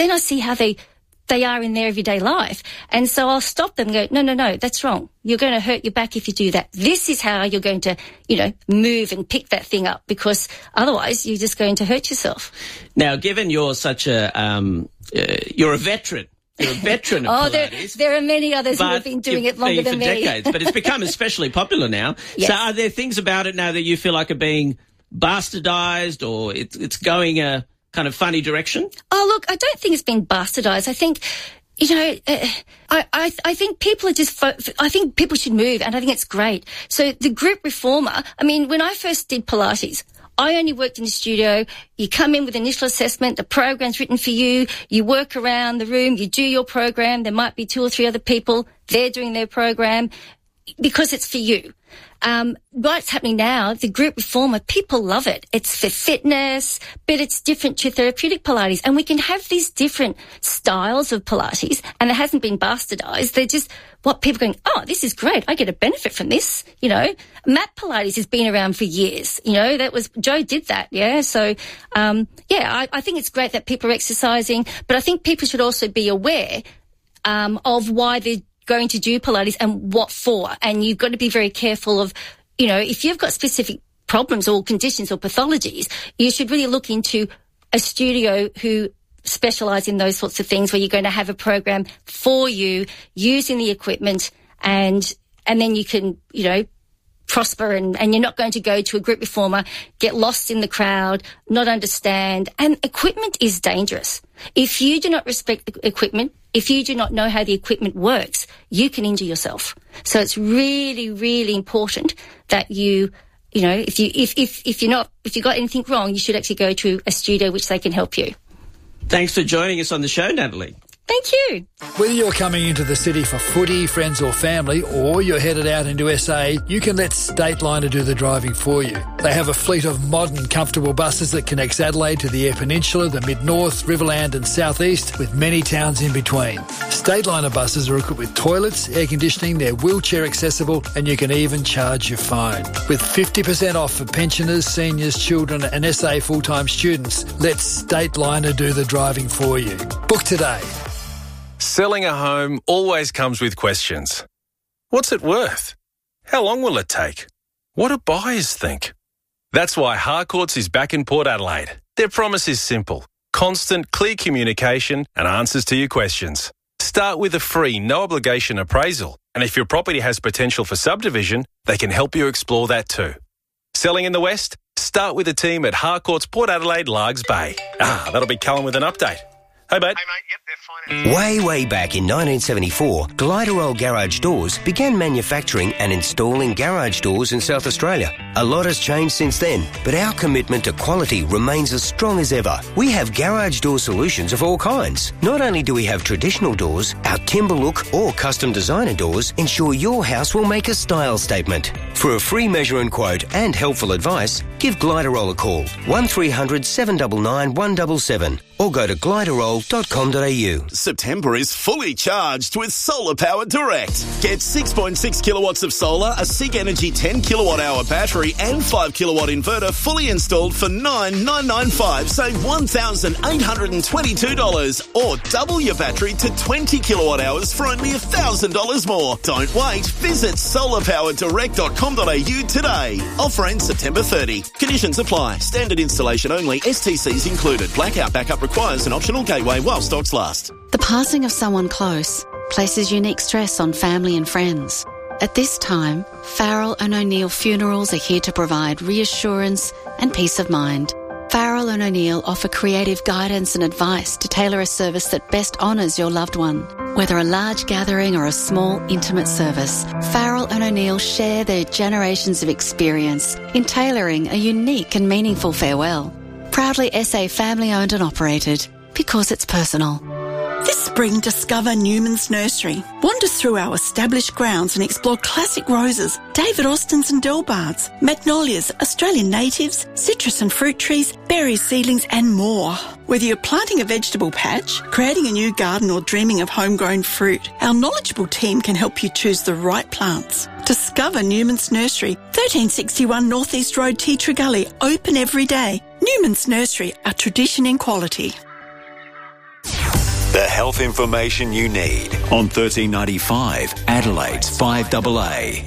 then I see how they are in their everyday life. And so I'll stop them and go, no, that's wrong. You're going to hurt your back if you do that. This is how you're going to, move and pick that thing up, because otherwise you're just going to hurt yourself. Now, given you're such you're a veteran. You're a veteran of Pilates. There are many others who have been doing it longer than me. For decades, but it's become especially popular now. Yes. So are there things about it now that you feel like are being bastardised, or it's going a kind of funny direction? Oh, look, I don't think it's been bastardised. I think, I think people are just, I think people should move, and I think it's great. So the group reformer, I mean, when I first did Pilates, I only worked in the studio. You come in with initial assessment, the program's written for you, you work around the room, you do your program, there might be 2 or 3 other people, they're doing their program, because it's for you. What's happening now, the group reformer, people love it. It's for fitness, but it's different to therapeutic Pilates. And we can have these different styles of Pilates, and it hasn't been bastardized. They're just what people are going, oh, this is great. I get a benefit from this. Mat Pilates has been around for years. Joe did that. Yeah. So, I think it's great that people are exercising, but I think people should also be aware, of why they're going to do Pilates and what for. And you've got to be very careful of, if you've got specific problems or conditions or pathologies, you should really look into a studio who specialise in those sorts of things, where you're going to have a program for you using the equipment, and then you can, prosper, and you're not going to go to a group reformer, get lost in the crowd, not understand. And equipment is dangerous. If you do not respect the equipment, if you do not know how the equipment works, you can injure yourself. So it's really, really important that if you got anything wrong, you should actually go to a studio which they can help you. Thanks for joining us on the show, Natalie. Thank you. Whether you're coming into the city for footy, friends or family, or you're headed out into SA, you can let Stateliner do the driving for you. They have a fleet of modern, comfortable buses that connects Adelaide to the Eyre Peninsula, the Mid-North, Riverland and South East, with many towns in between. Stateliner buses are equipped with toilets, air conditioning, they're wheelchair accessible, and you can even charge your phone. With 50% off for pensioners, seniors, children and SA full-time students, let Stateliner do the driving for you. Book today. Selling a home always comes with questions. What's it worth? How long will it take? What do buyers think? That's why Harcourts is back in Port Adelaide. Their promise is simple: constant, clear communication and answers to your questions. Start with a free, no-obligation appraisal, and if your property has potential for subdivision, they can help you explore that too. Selling in the West? Start with the team at Harcourts Port Adelaide, Largs Bay. That'll be Callum with an update. Hey, mate. Yep, they're fine. Way back in 1974, Gliderol Garage Doors began manufacturing and installing garage doors in South Australia. A lot has changed since then, but our commitment to quality remains as strong as ever. We have garage door solutions of all kinds. Not only do we have traditional doors, our timber look or custom designer doors ensure your house will make a style statement. For a free measure and quote and helpful advice, give Gliderol a call, 1300 799 177, or go to gliderol.com.au. September is fully charged with Solar Power Direct. Get 6.6 kilowatts of solar, a SIG Energy 10 kilowatt hour battery and 5 kilowatt inverter fully installed for $9,995. Save $1,822, or double your battery to 20 kilowatt hours for only $1,000 more. Don't wait. Visit solarpowerdirect.com.au today. Offer ends September 30. Conditions apply. Standard installation only. STCs included. Blackout backup requires an optional gateway while stocks last. The passing of someone close places unique stress on family and friends. At this time, Farrell and O'Neill Funerals are here to provide reassurance and peace of mind. Farrell and O'Neill offer creative guidance and advice to tailor a service that best honours your loved one. Whether a large gathering or a small, intimate service, Farrell and O'Neill share their generations of experience in tailoring a unique and meaningful farewell. Proudly SA family-owned and operated, because it's personal. This spring, discover Newman's Nursery. Wander through our established grounds and explore classic roses, David Austins and Delbards, magnolias, Australian natives, citrus and fruit trees, berry seedlings and more. Whether you're planting a vegetable patch, creating a new garden or dreaming of homegrown fruit, our knowledgeable team can help you choose the right plants. Discover Newman's Nursery, 1361 North East Road, Tea Tree Gully, open every day. Newman's Nursery, a tradition in quality. The health information you need on 1395 Adelaide's 5AA.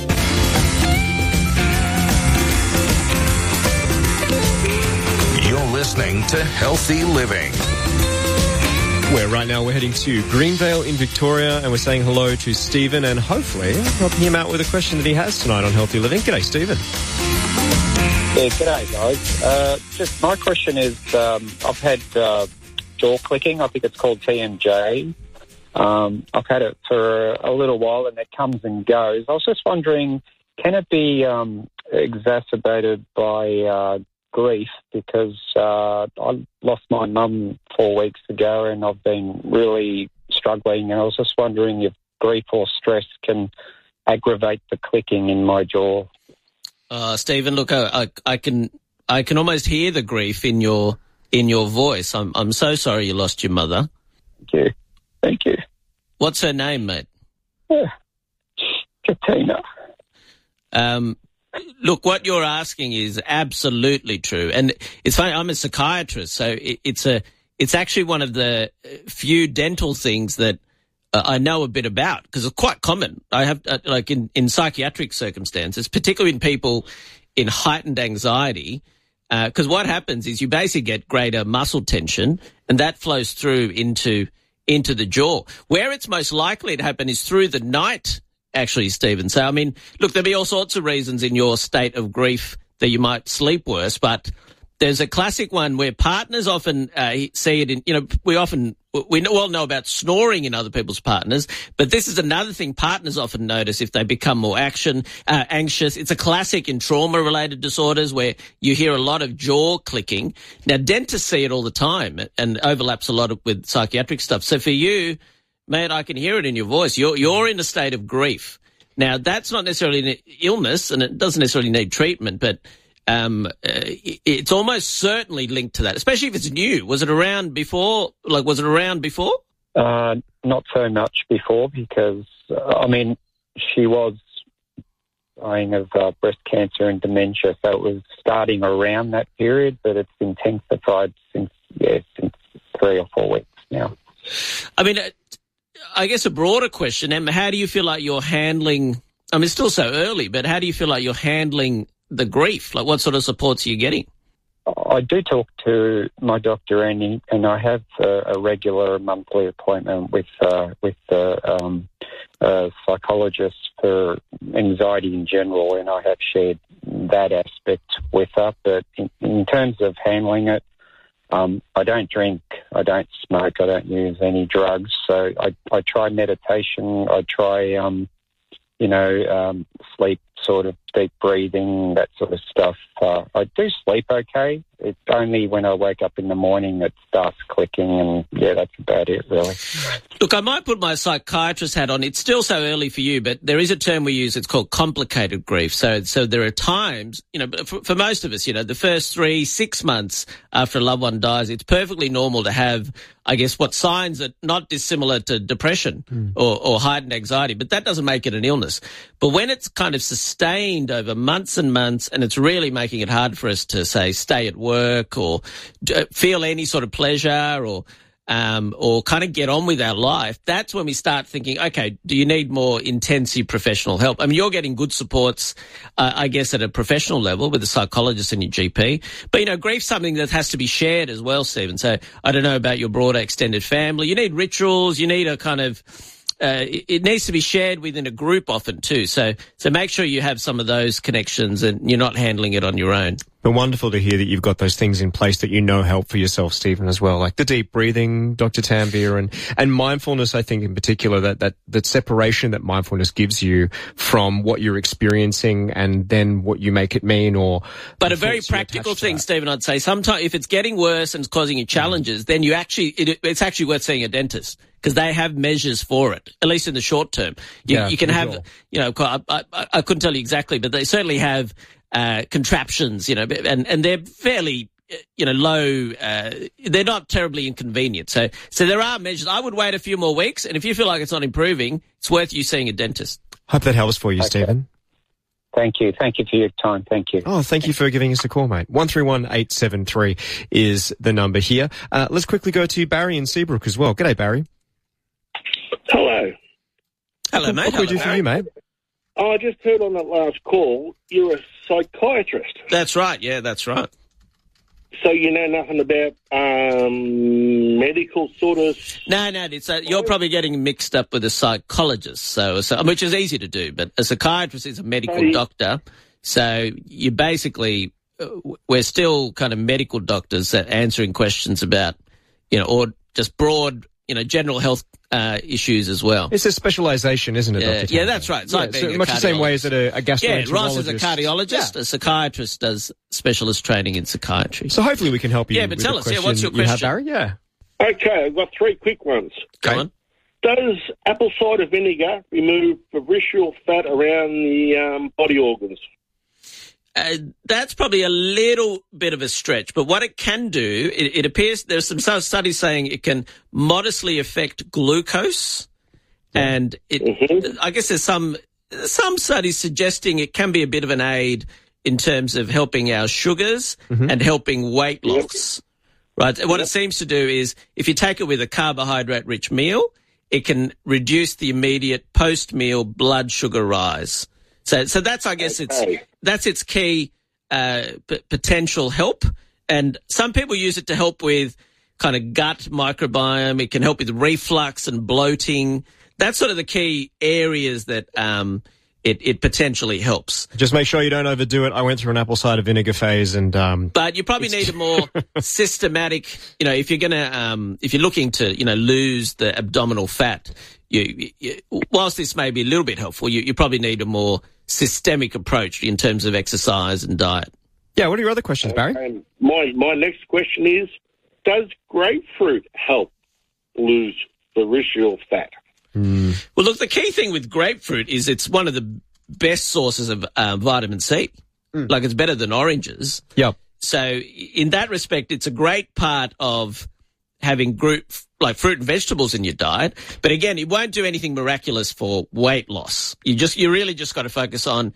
You're listening to Healthy Living. Right now we're heading to Greenvale in Victoria, and we're saying hello to Stephen and hopefully helping him out with a question that he has tonight on Healthy Living. G'day, Stephen. Yeah, g'day, guys. Just my question is, I've had jaw clicking. I think it's called TMJ. I've had it for a little while, and it comes and goes. I was just wondering, can it be exacerbated by grief? Because I lost my mum 4 weeks ago, and I've been really struggling. And I was just wondering if grief or stress can aggravate the clicking in my jaw. Stephen, look, I can almost hear the grief in your voice. I'm so sorry you lost your mother. Thank you. What's her name, mate? Katina. Look, what you're asking is absolutely true, and it's funny. I'm a psychiatrist, so it's actually one of the few dental things that I know a bit about, because it's quite common. I have like in psychiatric circumstances, particularly in people in heightened anxiety, because what happens is you basically get greater muscle tension, and that flows through into the jaw. Where it's most likely to happen is through the night, actually, Stephen. So, I mean, look, there'll be all sorts of reasons in your state of grief that you might sleep worse, but there's a classic one where partners often see it in, we all know about snoring in other people's partners, but this is another thing partners often notice if they become more anxious. It's a classic in trauma-related disorders where you hear a lot of jaw clicking. Now, dentists see it all the time and overlaps a lot with psychiatric stuff. So for you, mate, I can hear it in your voice. You're in a state of grief. Now, that's not necessarily an illness, and it doesn't necessarily need treatment, but it's almost certainly linked to that, especially if it's new. Was it around before? Was it around before? Not so much before, because, she was dying of breast cancer and dementia, so it was starting around that period, but it's intensified since 3 or 4 weeks now. I mean, I guess a broader question, Emma, how do you feel like you're handling, it's still so early, but how do you feel like you're handling the grief? Like, what sort of supports are you getting? I do talk to my doctor, and I have a regular monthly appointment with a psychologist for anxiety in general, and I have shared that aspect with her. But in terms of handling it, I don't drink, I don't smoke, I don't use any drugs. So I try meditation, I try, sleep, sort of deep breathing, that sort of stuff. I do sleep okay. It's only when I wake up in the morning it starts clicking, and that's about it, really. Look, I might put my psychiatrist hat on. It's still so early for you, but there is a term we use. It's called complicated grief. So there are times, for most of us, the first 3-6 months after a loved one dies, it's perfectly normal to have, I guess, what signs are not dissimilar to depression or heightened anxiety, but that doesn't make it an illness. But when it's kind of sustained over months and months, and it's really making it hard for us to, say, stay at work or feel any sort of pleasure or kind of get on with our life, that's when we start thinking, okay, do you need more intensive professional help? You're getting good supports, I guess, at a professional level with a psychologist and your GP. But, grief's something that has to be shared as well, Stephen. So I don't know about your broader extended family. You need rituals. You need a kind of it needs to be shared within a group often too. So make sure you have some of those connections and you're not handling it on your own. But wonderful to hear that you've got those things in place that help for yourself, Stephen, as well, like the deep breathing, Dr. Tanvir, and mindfulness. I think in particular that separation that mindfulness gives you from what you're experiencing and then what you make it mean. But a very practical thing, Stephen, I'd say sometimes if it's getting worse and it's causing you challenges, then it's actually worth seeing a dentist, because they have measures for it, at least in the short term. You can have, I couldn't tell you exactly, but they certainly have contraptions, and they're fairly, low. They're not terribly inconvenient. So there are measures. I would wait a few more weeks, and if you feel like it's not improving, it's worth you seeing a dentist. Hope that helps for you, Okay. Stephen. Thank you. Thank you for your time. Thank you. Oh, thank you for giving us a call, mate. 131873 is the number here. Let's quickly go to Barry in Seabrook as well. G'day, Barry. Hello. Hello, mate. What can we do for you, mate? I just heard on that last call you're a psychiatrist. That's right. Yeah, that's right. So you know nothing about medical sort of... No, you're probably getting mixed up with a psychologist, so which is easy to do, but a psychiatrist is a medical doctor, so you basically, we're still kind of medical doctors that answering questions about, or just broad, general health issues as well. It's a specialisation, isn't it, Dr. Yeah, that's right. It's like being much the same way as a gastroenterologist. Yeah, Ross is a cardiologist. A psychiatrist does specialist training in psychiatry. So hopefully we can help you. Yeah, but tell us, what's your question? You have, Barry? Yeah. Okay, I've got three quick ones. Go on. Does apple cider vinegar remove visceral fat around the body organs? That's probably a little bit of a stretch, but what it can do, it appears there's some studies saying it can modestly affect glucose, and I guess there's some studies suggesting it can be a bit of an aid in terms of helping our sugars and helping weight loss. Right. What it seems to do is if you take it with a carbohydrate-rich meal, it can reduce the immediate post-meal blood sugar rise. So that's, I guess, that's its key potential help. And some people use it to help with kind of gut microbiome. It can help with reflux and bloating. That's sort of the key areas that it potentially helps. Just make sure you don't overdo it. I went through an apple cider vinegar phase, and but you probably need a more systematic. If you're gonna if you're looking to lose the abdominal fat, you whilst this may be a little bit helpful, you probably need a more systemic approach in terms of exercise and diet. Yeah. What are your other questions, Barry? My next question is: does grapefruit help lose the visceral fat? Well, look, the key thing with grapefruit is it's one of the best sources of vitamin C. Like, it's better than oranges. Yep. So in that respect, it's a great part of having fruit and vegetables in your diet. But again, it won't do anything miraculous for weight loss. You really just got to focus on,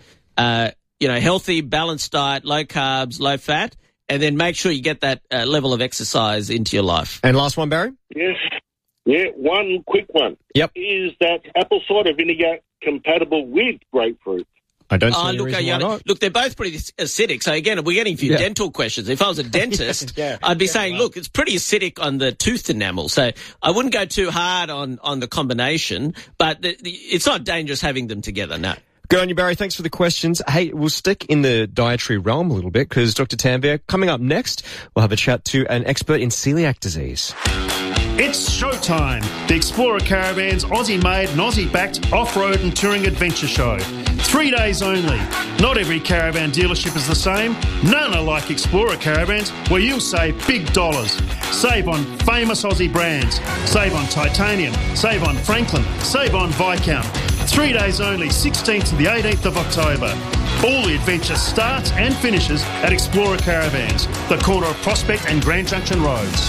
healthy, balanced diet, low carbs, low fat, and then make sure you get that level of exercise into your life. And last one, Barry? Yes. Yeah, one quick one. Yep. Is that apple cider vinegar compatible with grapefruit? I don't see any reason why not. Look, they're both pretty acidic. So again, we're getting a few dental questions. If I was a dentist, I'd be saying, look, it's pretty acidic on the tooth enamel. So I wouldn't go too hard on the combination, but it's not dangerous having them together, no. Good on you, Barry. Thanks for the questions. Hey, we'll stick in the dietary realm a little bit because Dr. Tanvir, coming up next, we'll have a chat to an expert in celiac disease. It's showtime. The Explorer Caravan's Aussie-made and Aussie-backed off-road and touring adventure show. 3 days only. Not every caravan dealership is the same. None are like Explorer Caravans, where you'll save big dollars. Save on famous Aussie brands. Save on Titanium. Save on Franklin. Save on Viscount. 3 days only, 16th to the 18th of October. All the adventure starts and finishes at Explorer Caravans, the corner of Prospect and Grand Junction Roads.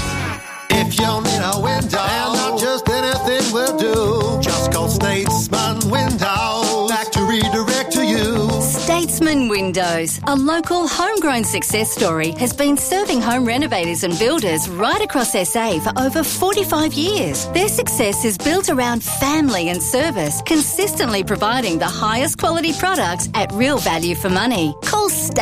If you need a window, and not just anything will do, just call Statesman Windows. Factory direct to you. Statesman Windows, a local homegrown success story, has been serving home renovators and builders right across SA for over 45 years. Their success is built around family and service, consistently providing the highest quality products at real value for money. Call